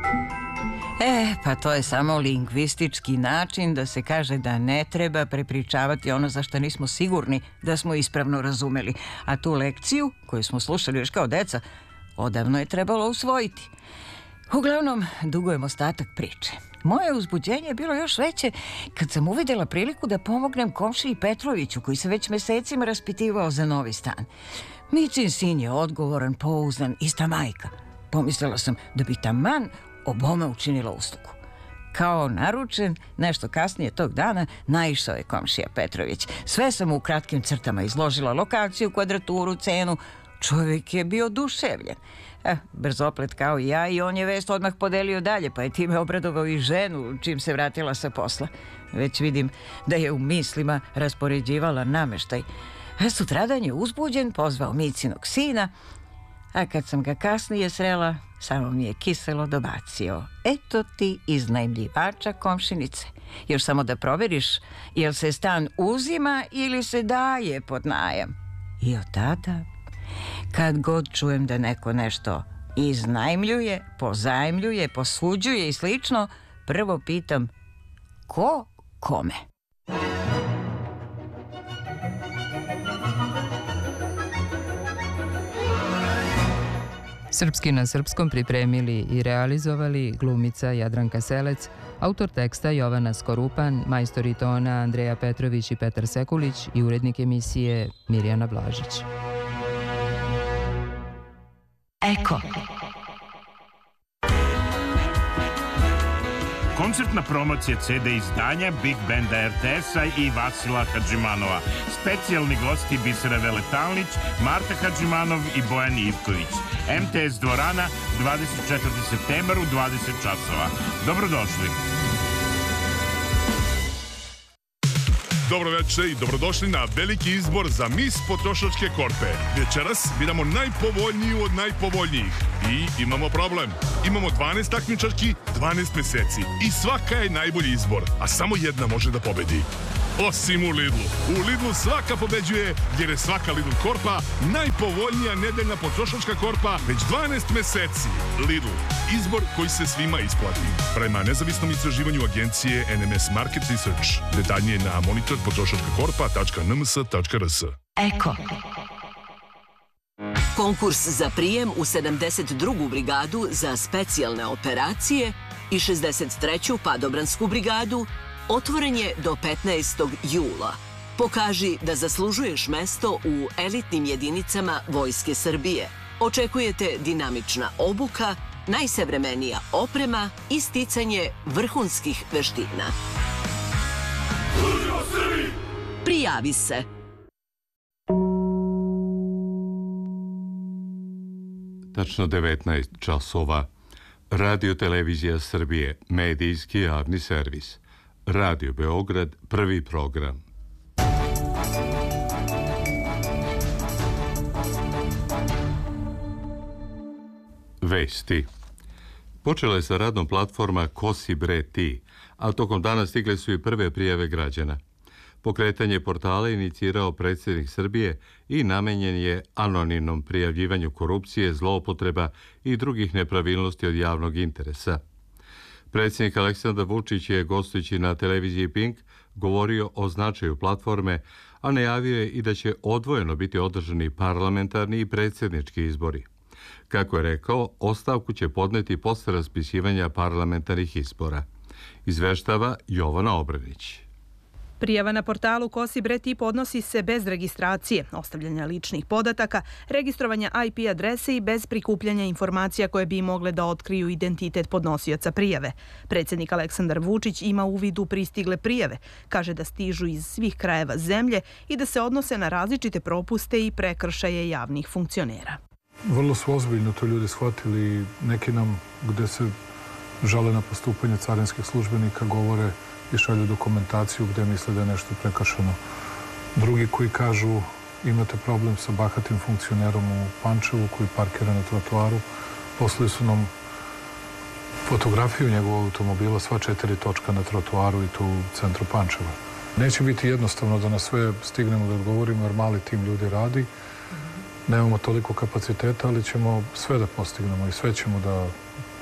Pa to je samo lingvistički način da se kaže da ne treba prepričavati ono za što nismo sigurni da smo ispravno razumeli. A tu lekciju, koju smo slušali još kao deca, odavno je trebalo usvojiti. Uglavnom, dugujem ostatak priče. Moje uzbuđenje je bilo još veće kad sam uvidjela priliku da pomognem komšiji Petroviću, koji se već mesecima raspitivao za novi stan. Mićin sin je odgovoran, pouzdan, ista majka. Pomislila sam da bi taman obome učinila uslugu. Kao naručen, nešto kasnije tog dana, naišao je komšija Petrović. Sve sam u kratkim crtama izložila, lokaciju, kvadraturu, cenu. Čovjek je bio oduševljen. Brzoplet kao i ja, i on je vest odmah podelio dalje, pa je time obradovao i ženu čim se vratila sa posla. Već vidim da je u mislima raspoređivala nameštaj. Sutradan je uzbuđen pozvao Micinog sina, a kad sam ga kasnije srela, samo mi je kiselo dobacio: eto ti iznajmljivača komšinice. Još samo da proveriš jel se stan uzima ili se daje pod najam. I od tada, kad god čujem da neko nešto iznajmljuje, pozajmljuje, posuđuje i slično, prvo pitam: ko kome? Srpski na srpskom pripremili i realizovali glumica Jadranka Selec, autor teksta Jovana Skorupan, majstori tona Andreja Petrović i Petar Sekulić i urednik emisije Mirjana Blažić. Eko. Koncertna promocija CD izdanja Big Banda RTS-a i Vasila Hadžimanova. Specijalni gosti Bisera Veletalnić, Marta Hadžimanov i Bojan Ivković. MTS dvorana, 24. septembar u 20 časova. Dobrodošli. Dobro večer i dobrodošli na veliki izbor za Miss Potrošačke korpe. Večeras biramo najpovoljniju od najpovoljnijih. I imamo problem. Imamo 12 takmičarki, 12 meseci. I svaka je najbolji izbor, a samo jedna može da pobedi. Osim u Lidlu. U Lidlu svaka pobeđuje, jer je svaka Lidl korpa najpovoljnija nedeljna potrošačka korpa već 12 meseci. Lidl. Izbor koji se svima isplati. Prema nezavisnom istraživanju agencije NMS Market Research. Detaljnije na monitorpotrošačkakorpa.nms.rs. Eko. Konkurs za prijem u 72. brigadu za specijalne operacije i 63. padobransku brigadu otvoren je do 15. jula. Pokaži da zaslužuješ mesto u elitnim jedinicama Vojske Srbije. Očekujete dinamična obuka, najsavremenija oprema i sticanje vrhunskih veština. Prijavi se. Tačno 19 časova. Radio Televizija Srbije, medijski javni servis. Radio Beograd, prvi program. Vesti. Počela je sa radnom platforma Ko si bre ti, a tokom dana stigle su i prve prijave građana. Pokretanje portala inicirao predsjednik Srbije i namenjen je anonimnom prijavljivanju korupcije, zloupotreba i drugih nepravilnosti od javnog interesa. Predsjednik Aleksandar Vučić je, gostujući na televiziji Pink, govorio o značaju platforme, a najavio je i da će odvojeno biti održani parlamentarni i predsjednički izbori. Kako je rekao, ostavku će podneti posle raspisivanja parlamentarnih izbora. Izveštava Jovana Obranić. Prijava na portalu Ko si bre ti podnosi se bez registracije, ostavljanja ličnih podataka, registrovanja IP adrese i bez prikupljanja informacija koje bi mogle da otkriju identitet podnosioca prijave. Predsjednik Aleksandar Vučić ima uvid u pristigle prijave, kaže da stižu iz svih krajeva zemlje i da se odnose na različite propuste i prekršaje javnih funkcionera. Vrlo su ozbiljno to ljudi shvatili. Neki nam, gde se žale na postupanje carinskih službenika, govore i šalju dokumentaciju gde misle da je nešto prekršeno. Drugi koji kažu imate problem sa bahatim funkcionerom u Pančevu koji parkira na trotoaru, poslali su nam fotografiju njegovog automobila, sva 4 točka na trotoaru i tu u centru Pančeva. Neće biti jednostavno da na sve stignemo da odgovorimo jer mali tim ljudi radi. Nemamo toliko kapaciteta, ali ćemo sve da postignemo i sve ćemo da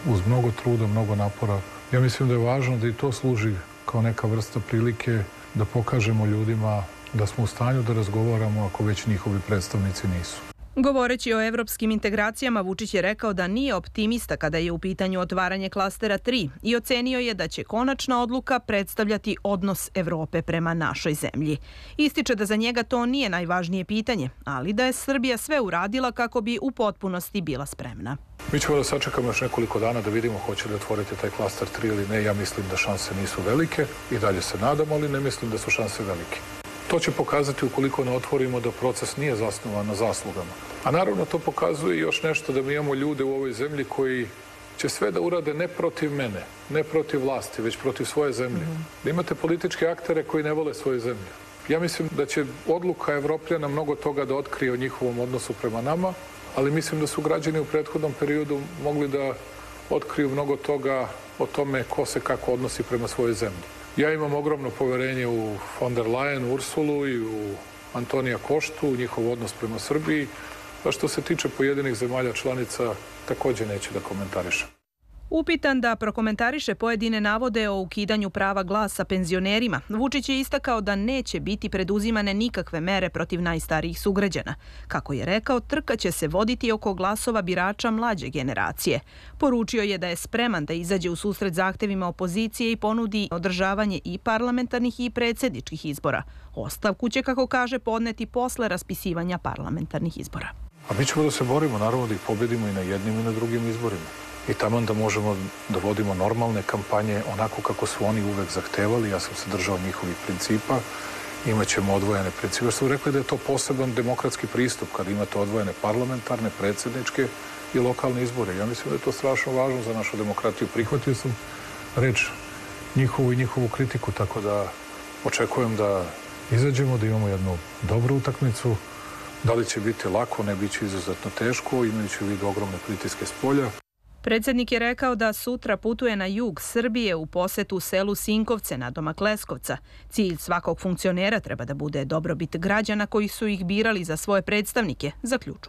uz mnogo truda, mnogo napora. Ja mislim da je važno da i to služi kao neka vrsta prilike da pokažemo ljudima da smo u stanju da razgovaramo ako već njihovi predstavnici nisu. Govoreći o evropskim integracijama, Vučić je rekao da nije optimista kada je u pitanju otvaranje klastera 3 i ocenio je da će konačna odluka predstavljati odnos Evrope prema našoj zemlji. Ističe da za njega to nije najvažnije pitanje, ali da je Srbija sve uradila kako bi u potpunosti bila spremna. Mi ćemo da sačekamo još nekoliko dana da vidimo hoće li otvoriti taj klaster 3 ili ne. Ja mislim da šanse nisu velike i dalje se nadamo, ali ne mislim da su šanse velike. To će pokazati ukoliko ne otvorimo da proces nije zasnovan na zaslugama. A naravno to pokazuje još nešto da mi imamo ljude u ovoj zemlji koji će sve da urade ne protiv mene, ne protiv vlasti, već protiv svoje zemlje. Da imate političke aktere koji ne vole svoju zemlju. Ja mislim da će odluka Evropljana mnogo toga da otkrije o njihovom odnosu prema nama, ali mislim da su građani u prethodnom periodu mogli da otkriju mnogo toga o tome ko se kako odnosi prema svojoj zemlji. Ja imam ogromno poverenje u von der Leyen, Ursulu i u Antonija Koštu, u njihov odnos prema Srbiji, a što se tiče pojedinih zemalja članica, također neću da komentarišem. Upitan da prokomentariše pojedine navode o ukidanju prava glasa penzionerima, Vučić je istakao da neće biti preduzimane nikakve mere protiv najstarijih sugrađana. Kako je rekao, trka će se voditi oko glasova birača mlađe generacije. Poručio je da je spreman da izađe u susret zahtevima opozicije i ponudi održavanje i parlamentarnih i predsjedničkih izbora. Ostavku će, kako kaže, podneti posle raspisivanja parlamentarnih izbora. A mi ćemo da se borimo, naravno da ih pobedimo i na jednim i na drugim izborima. I tamo da možemo da vodimo normalne kampanje onako kako su oni uvek zahtevali. Ja sam se držao njihovih principa. Imaćemo odvojene principe. Što su rekli da je to poseban demokratski pristup kada imate odvojene parlamentarne, predsjedničke i lokalne izbore. Ja mislim da je to strašno važno za našu demokratiju. Prihvatio sam reč njihovu i njihovu kritiku, tako da očekujem da izađemo, da imamo jednu dobru utakmicu. Da li će biti lako, ne biće izuzetno teško, imajući u vidu ogromne pritiske s polja. Predsjednik je rekao da sutra putuje na jug Srbije u posetu selu Sinkovce nadomak Leskovca. Cilj svakog funkcionera treba da bude dobrobit građana koji su ih birali za svoje predstavnike, zaključuje.